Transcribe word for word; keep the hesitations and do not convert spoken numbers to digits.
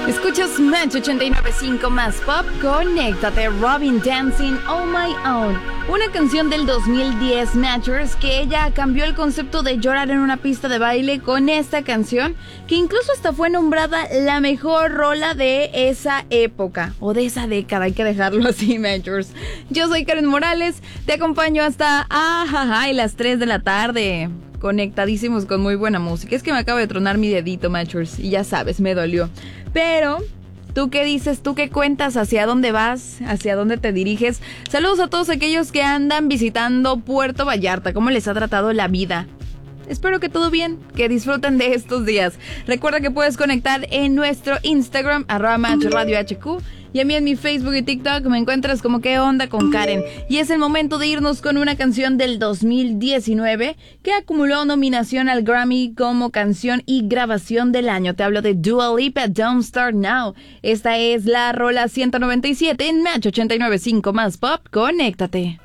Escuchas Match ochenta y nueve punto cinco más Pop, conéctate, Robin Dancing On My Own. Una canción del dos mil diez, Matchers, que ella cambió el concepto de llorar en una pista de baile con esta canción, que incluso hasta fue nombrada la mejor rola de esa época, o de esa década, hay que dejarlo así, Matchers. Yo soy Karen Morales, te acompaño hasta ajaja, y las tres de la tarde. Conectadísimos con muy buena música. Es que me acabo de tronar mi dedito, Matchers, y ya sabes, me dolió. Pero, ¿tú qué dices? ¿Tú qué cuentas? ¿Hacia dónde vas? ¿Hacia dónde te diriges? Saludos a todos aquellos que andan visitando Puerto Vallarta. ¿Cómo les ha tratado la vida? Espero que todo bien, que disfruten de estos días. Recuerda que puedes conectar en nuestro Instagram, arroba Match Radio H Q, y a mí en mi Facebook y TikTok me encuentras como ¿Qué onda con Karen? Y es el momento de irnos con una canción del dos mil diecinueve que acumuló nominación al Grammy como canción y grabación del año. Te hablo de Dua Lipa, Don't Start Now. Esta es la rola ciento noventa y siete en Match ochenta y nueve punto cinco más Pop. Conéctate.